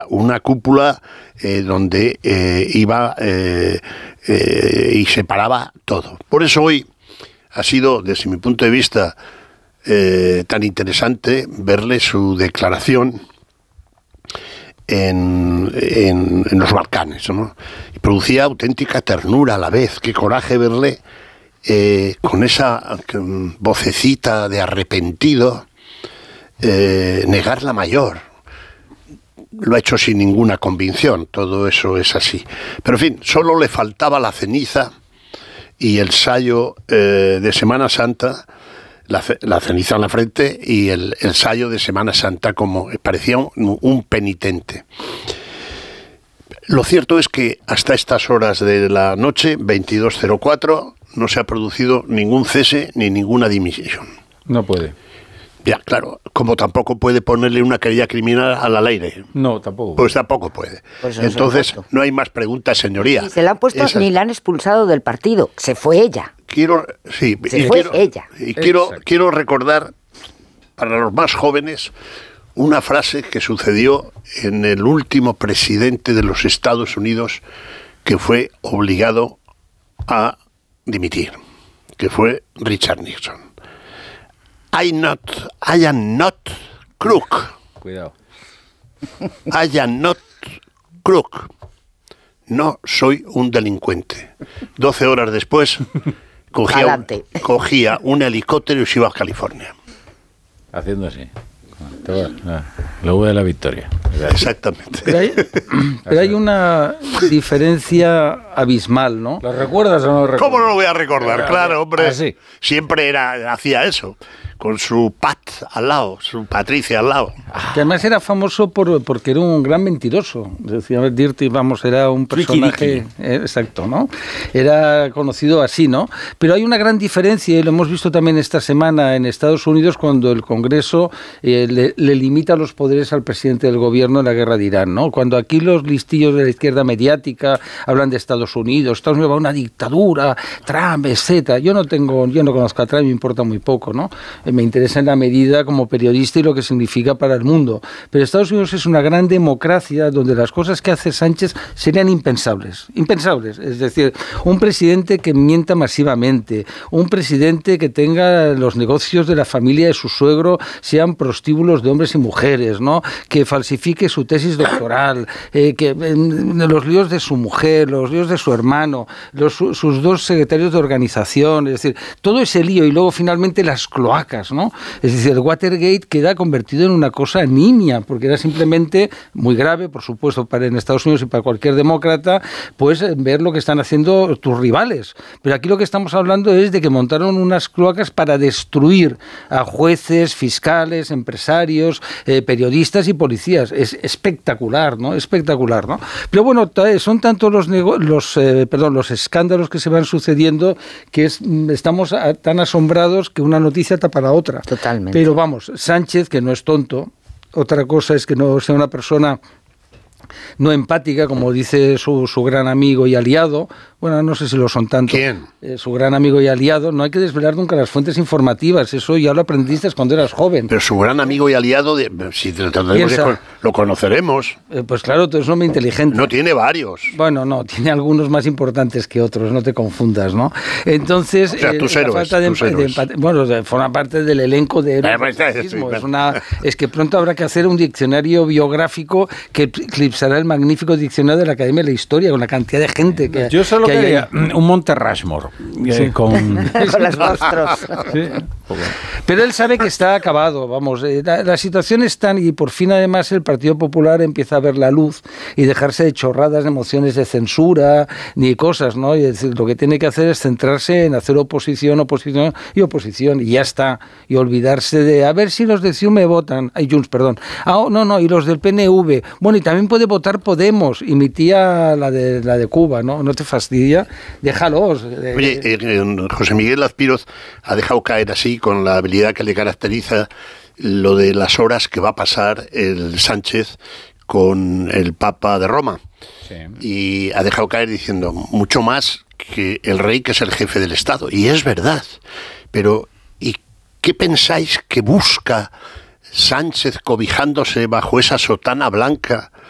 una cúpula donde iba y separaba todo. Por eso hoy ha sido, desde mi punto de vista, tan interesante verle su declaración en los Balcanes, ¿no? Y producía auténtica ternura a la vez. Qué coraje verle con esa vocecita de arrepentido negar la mayor. Lo ha hecho sin ninguna convicción, todo eso es así. Pero en fin, solo le faltaba la ceniza y el sayo de Semana Santa, la ceniza en la frente y el sayo de Semana Santa, como parecía un penitente. Lo cierto es que hasta estas horas de la noche, 22:04, no se ha producido ningún cese ni ninguna dimisión. No puede. Ya, claro, como tampoco puede ponerle una querella criminal al aire. No, tampoco. Pues tampoco puede. Pues entonces, no hay más preguntas, señoría. Ni se la han puesto ni la han expulsado del partido. Se fue ella. Quiero recordar para los más jóvenes una frase que sucedió en el último presidente de los Estados Unidos que fue obligado a dimitir, que fue Richard Nixon. I am not crook. Cuidado. I am not crook. No soy un delincuente. 12 horas después cogía un helicóptero y se iba a California. Haciendo así. La V de la victoria. Exactamente. Pero hay una diferencia abismal, ¿no? ¿Lo recuerdas o no lo recuerdas? ¿Cómo no lo voy a recordar? Claro, hombre. ¿Ah, sí? Siempre hacía eso, con su Pat al lado, su Patricia al lado. Que además era famoso porque era un gran mentiroso. Decía Dirty, era un personaje... exacto, ¿no? Era conocido así, ¿no? Pero hay una gran diferencia, y lo hemos visto también esta semana en Estados Unidos, cuando el Congreso le limita los poderes al presidente del gobierno en la guerra de Irán, ¿no? Cuando aquí los listillos de la izquierda mediática hablan de Estados Unidos va a una dictadura, Trump, etcétera. Yo no conozco a Trump, me importa muy poco, ¿no? Me interesa en la medida como periodista y lo que significa para el mundo. Pero Estados Unidos es una gran democracia donde las cosas que hace Sánchez serían impensables. Es decir, un presidente que mienta masivamente, un presidente que tenga los negocios de la familia de su suegro sean prostíbulos de hombres y mujeres, ¿no? Que falsifique su tesis doctoral, que los líos de su mujer, los líos de su hermano, sus dos secretarios de organización, es decir, todo ese lío y luego finalmente las cloacas, ¿no? Es decir, el Watergate queda convertido en una cosa nimia, porque era simplemente muy grave, por supuesto, en Estados Unidos y para cualquier demócrata, pues ver lo que están haciendo tus rivales. Pero aquí lo que estamos hablando es de que montaron unas cloacas para destruir a jueces, fiscales, empresarios, periodistas y policías. Es espectacular, ¿no? Espectacular, ¿no? Pero bueno, son tantos los escándalos que se van sucediendo que estamos tan asombrados que una noticia tapa la otra. Totalmente. Pero vamos, Sánchez, que no es tonto, otra cosa es que no sea una persona no empática, como dice su gran amigo y aliado. Bueno, no sé si lo son tanto. ¿Quién? Su gran amigo y aliado. No hay que desvelar nunca las fuentes informativas. Eso ya lo aprendiste cuando eras joven. Pero su gran amigo y aliado, si lo conoceremos. Pues claro, tú eres un hombre inteligente. No tiene varios. Bueno, no, tiene algunos más importantes que otros, no te confundas, ¿no? Entonces, o sea, tus héroes, bueno, forma parte del elenco de héroes. Es que pronto habrá que hacer un diccionario biográfico que eclipsará el magnífico diccionario de la Academia de la Historia, con la cantidad de gente que... Yo solo quería un Monte Rushmore con los monstruos. Sí. Pero él sabe que está acabado, vamos, la situación es tan, y por fin además el Partido Popular empieza a ver la luz y dejarse de chorradas, de mociones de censura, ni cosas, ¿no? Y decir, lo que tiene que hacer es centrarse en hacer oposición, y ya está, y olvidarse de, a ver si los de CIU me votan, Junts, perdón, y los del PNV, bueno, y también puede votar Podemos, y mi tía, la de Cuba, ¿no? No te fastidia, déjalos. Oye, José Miguel Azpiroz ha dejado caer así, con la habilidad que le caracteriza, lo de las horas que va a pasar el Sánchez con el Papa de Roma. Sí. Y ha dejado caer diciendo mucho más que el rey, que es el jefe del Estado. Y es verdad. Pero, ¿y qué pensáis que busca Sánchez cobijándose bajo esa sotana blanca